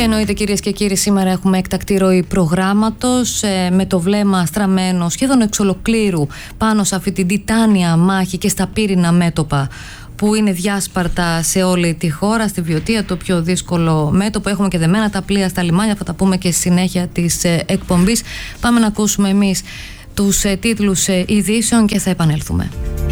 εννοείται, κυρίες και κύριοι, σήμερα έχουμε έκτακτη ροή προγράμματος με το βλέμμα στραμμένο σχεδόν εξ ολοκλήρου πάνω σε αυτή την τιτάνια μάχη και στα πύρινα μέτωπα που είναι διάσπαρτα σε όλη τη χώρα. Στη Βιωτία το πιο δύσκολο μέτωπο. Έχουμε και δεμένα τα πλοία στα λιμάνια, θα τα πούμε και στη συνέχεια της εκπομπής. Πάμε να ακούσουμε εμείς τους τίτλους ειδήσεων και θα επανέλθουμε.